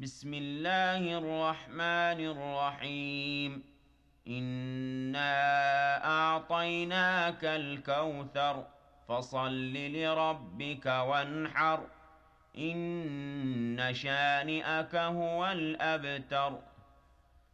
بسم الله الرحمن الرحيم. إنا أعطيناك الكوثر فصل لربك وانحر إن شانئك هو الأبتر.